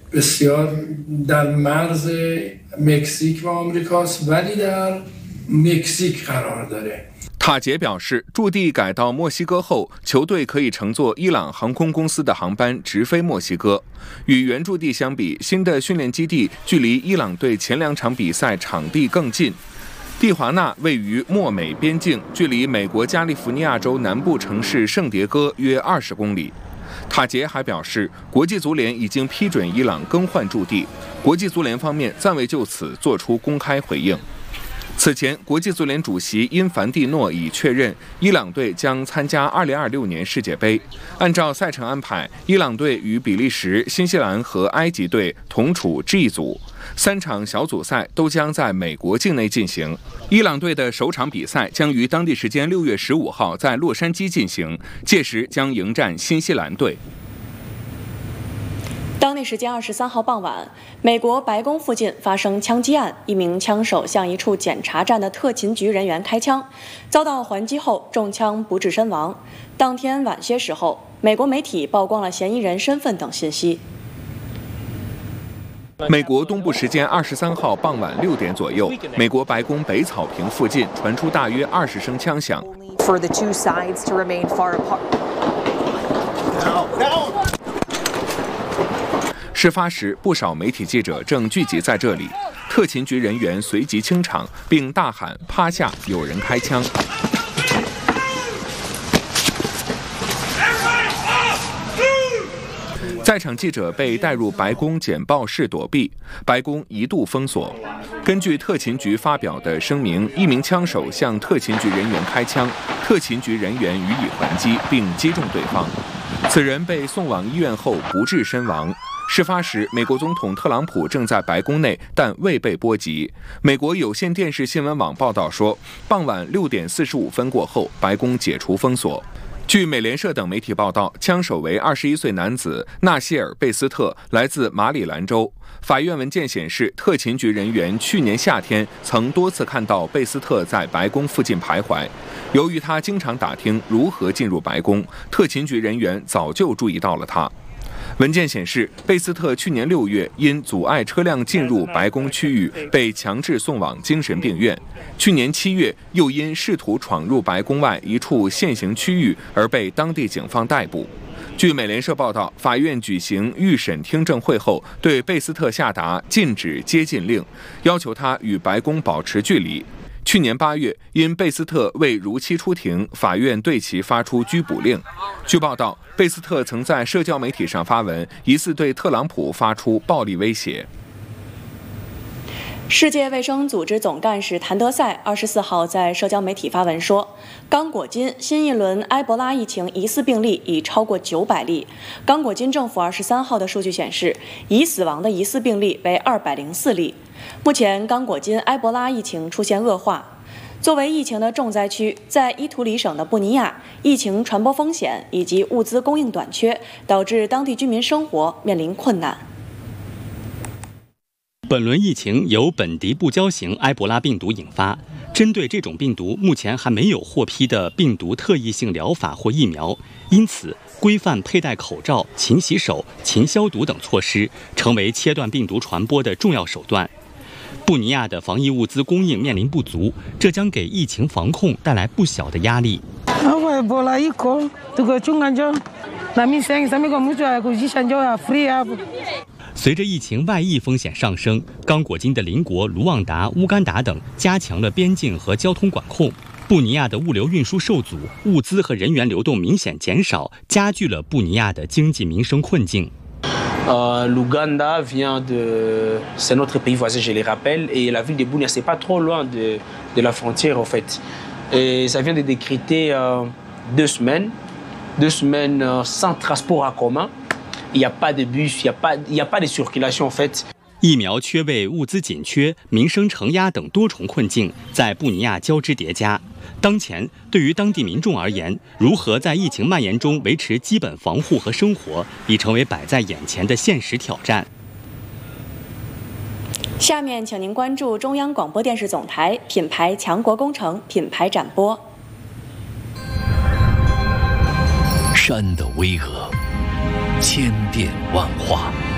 بسیار در مرز مکزیک و آمریکاست ولی در مکزیک قرار داره。 塔杰表示，驻地改到墨西哥后，球队可以乘坐伊朗航空公司的航班直飞墨西哥。与原驻地相比，新的训练基地距离伊朗队前2场比赛场地更近。蒂华纳位于墨美边境，距离美国加利福尼亚州南部城市圣迭戈约20公里。塔杰还表示，国际足联已经批准伊朗更换驻地，国际足联方面暂未就此作出公开回应。此前，国际足联主席因凡蒂诺已确认，伊朗队将参加2026年世界杯。按照赛程安排，伊朗队与比利时、新西兰和埃及队同处 G 组，3场小组赛都将在美国境内进行。伊朗队的首场比赛将于当地时间6月15号在洛杉矶进行，届时将迎战新西兰队。 当地时间23号傍晚，美国白宫附近发生枪击案，一名枪手向一处检查站的特勤局人员开枪，遭到还击后中枪不治身亡。当天晚些时候，美国媒体曝光了嫌疑人身份等信息。 美国东部时间23号傍晚6点左右，美国白宫北草坪附近传出大约20声枪响。 For the two sides to remain far apart. 事发时，不少媒体记者正聚集在这里，特勤局人员随即清场，并大喊“趴下，有人开枪”。在场记者被带入白宫简报室躲避，白宫一度封锁。根据特勤局发表的声明，一名枪手向特勤局人员开枪，特勤局人员予以还击，并击中对方。此人被送往医院后不治身亡。事发时，美国总统特朗普正在白宫内，但未被波及。美国有线电视新闻网报道说，傍晚6点45分过后，白宫解除封锁。据美联社等媒体报道，枪手为21岁男子纳希尔·贝斯特，来自马里兰州。法院文件显示，特勤局人员去年夏天曾多次看到贝斯特在白宫附近徘徊。由于他经常打听如何进入白宫，特勤局人员早就注意到了他。文件显示，贝斯特去年6月因阻碍车辆进入白宫区域，被强制送往精神病院。去年7月，又因试图闯入白宫外一处现行区域而被当地警方逮捕。据美联社报道，法院举行预审听证会后，对贝斯特下达禁止接近令，要求他与白宫保持距离。去年8月，因贝斯特未如期出庭，法院对其发出拘捕令。据报道，贝斯特曾在社交媒体上发文，疑似对特朗普发出暴力威胁。 世界卫生组织总干事谭德赛24号在社交媒体发文说，刚果金新一轮埃博拉疫情疑似病例已超过900例。刚果金政府23号的数据显示，已死亡的疑似病例为204例。目前，刚果金埃博拉疫情出现恶化。作为疫情的重灾区，在伊图里省的布尼亚，疫情传播风险以及物资供应短缺，导致当地居民生活面临困难。 本轮疫情由本迪布胶型埃博拉病毒引发，针对这种病毒，目前还没有获批的病毒特异性疗法或疫苗，因此规范佩戴口罩、勤洗手、勤消毒等措施，成为切断病毒传播的重要手段。布尼亚的防疫物资供应面临不足，这将给疫情防控带来不小的压力。随着疫情外溢风险上升，刚果金的邻国卢旺达、乌干达等加强了边境和交通管控。布尼亚的物流运输受阻，物资和人员流动明显减少，加剧了布尼亚的经济民生困境。 L'Ouganda vient de... C'est notre pays voisin, je les rappelle, et la ville de Bunia, c'est pas trop loin de la frontière, en fait. Et ça vient de décréter 2 semaines sans transport en commun. Il n'y a pas de bus, il n'y a pas de circulation, en fait. 疫苗缺位、物资紧缺、民生承压等多重困境在布尼亚交织叠加。当前，对于当地民众而言，如何在疫情蔓延中维持基本防护和生活，已成为摆在眼前的现实挑战。 下面，请您关注中央广播电视总台品牌强国工程品牌展播。 山的巍峨，千变万化。